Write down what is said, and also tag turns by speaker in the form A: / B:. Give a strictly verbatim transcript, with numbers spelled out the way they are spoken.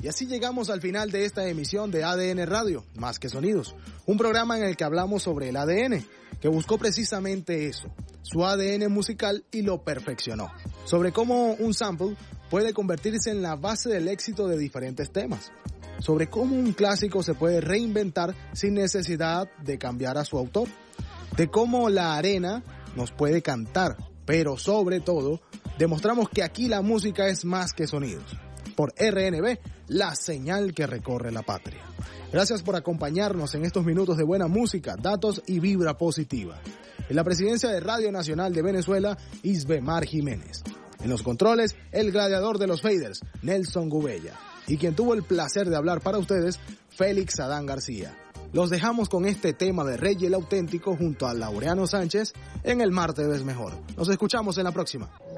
A: Y así llegamos al final de esta emisión de A D N Radio, Más que Sonidos, un programa en el que hablamos sobre el A D N, que buscó precisamente eso, su A D N musical, y lo perfeccionó, sobre cómo un sample puede convertirse en la base del éxito de diferentes temas, sobre cómo un clásico se puede reinventar sin necesidad de cambiar a su autor, de cómo la arena nos puede cantar, pero sobre todo, demostramos que aquí la música es más que sonidos. Por R N B, la señal que recorre la patria. Gracias por acompañarnos en estos minutos de buena música, datos y vibra positiva. En la presidencia de Radio Nacional de Venezuela, Isbemar Jiménez. En los controles, el gladiador de los faders, Nelson Gubella. Y quien tuvo el placer de hablar para ustedes, Félix Adán García. Los dejamos con este tema de Rey el Auténtico junto a Laureano Sánchez en El Mar Te Ves Mejor. Nos escuchamos en la próxima.